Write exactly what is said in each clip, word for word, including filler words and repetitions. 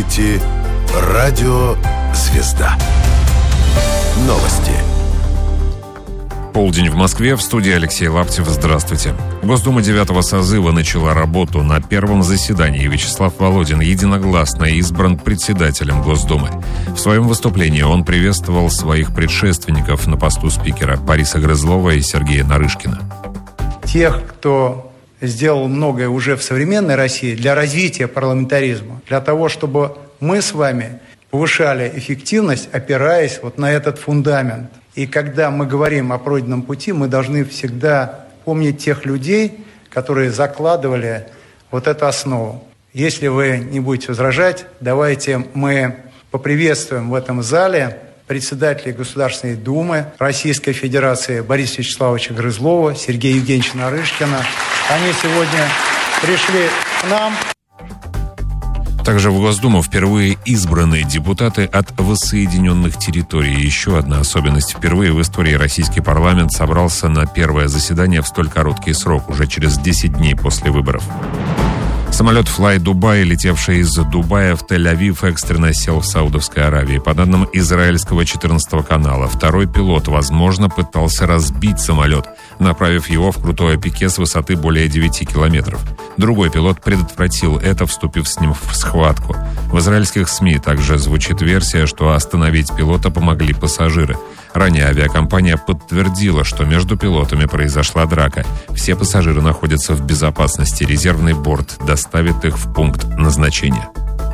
слушаете «Радио Звезда». Новости. Полдень в Москве. В студии Алексей Лаптев. Здравствуйте. Госдума девятого созыва начала работу. На первом заседании Вячеслав Володин единогласно избран председателем Госдумы. В своем выступлении он приветствовал своих предшественников на посту спикера Бориса Грызлова и Сергея Нарышкина. Тех, кто сделал многое уже в современной России для развития парламентаризма, для того, чтобы мы с вами повышали эффективность, опираясь вот на этот фундамент. И когда мы говорим о пройденном пути, мы должны всегда помнить тех людей, которые закладывали вот эту основу. Если вы не будете возражать, давайте мы поприветствуем в этом зале председателей Государственной Думы Российской Федерации Бориса Вячеславовича Грызлова, Сергея Евгеньевича Нарышкина. Они сегодня пришли к нам. Также в Госдуму впервые избраны депутаты от воссоединенных территорий. Еще одна особенность. Впервые в истории российский парламент собрался на первое заседание в столь короткий срок, уже через десять дней после выборов. Самолет Fly Dubai, летевший из Дубая в Тель-Авив, экстренно сел в Саудовской Аравии. По данным израильского четырнадцатого канала, второй пилот, возможно, пытался разбить самолет, направив его в крутое пике с высоты более девяти километров. Другой пилот предотвратил это, вступив с ним в схватку. В израильских СМИ также звучит версия, что остановить пилота помогли пассажиры. Ранее авиакомпания подтвердила, что между пилотами произошла драка. Все пассажиры находятся в безопасности. Резервный борт доставит их в пункт назначения.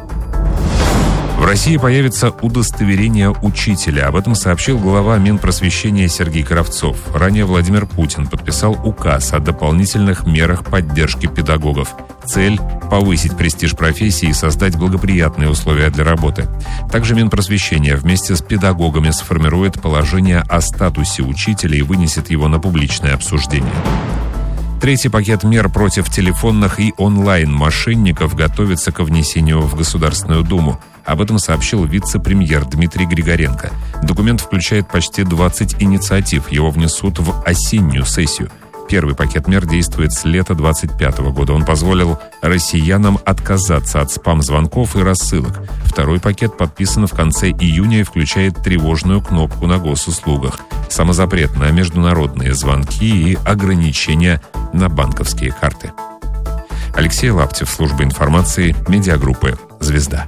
В России появится удостоверение учителя. Об этом сообщил глава Минпросвещения Сергей Кравцов. Ранее Владимир Путин подписал указ о дополнительных мерах поддержки педагогов. Цель – повысить престиж профессии и создать благоприятные условия для работы. Также Минпросвещения вместе с педагогами сформирует положение о статусе учителя и вынесет его на публичное обсуждение. Третий пакет мер против телефонных и онлайн-мошенников готовится к внесению в Государственную Думу. Об этом сообщил вице-премьер Дмитрий Григоренко. Документ включает почти двадцать инициатив. Его внесут в осеннюю сессию. Первый пакет мер действует с лета двадцать пятого года. Он позволил россиянам отказаться от спам-звонков и рассылок. Второй пакет подписан в конце июня и включает тревожную кнопку на госуслугах, самозапрет на международные звонки и ограничения на банковские карты. Алексей Лаптев, служба информации, медиагруппы «Звезда».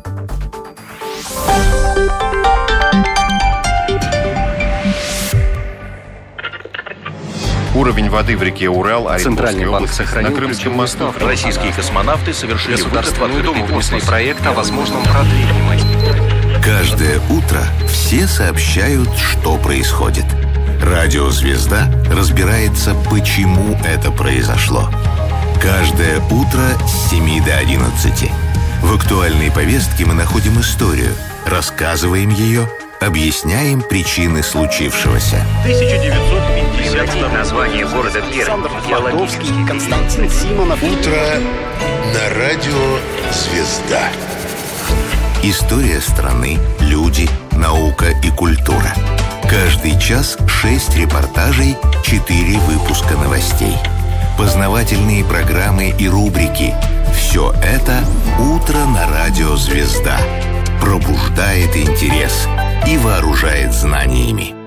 Уровень воды в реке Урал, Центральный банк сохранил на Крымском мосту. Российские космонавты совершили Государственную Думу внесли проект о возможном продлении. Каждое утро все сообщают, что происходит. Радио «Звезда» разбирается, почему это произошло. Каждое утро с семи до одиннадцати. В актуальной повестке мы находим историю, рассказываем ее, объясняем причины случившегося. тысяча девятьсот пятьдесят название города Пермь. Яловский, Константин Симонов. Утро на радио «Звезда». История страны, люди, наука и культура. Каждый час шесть репортажей, четыре выпуска новостей. Познавательные программы и рубрики. Все это «Утро на радио «Звезда». Пробуждает интерес и вооружает знаниями.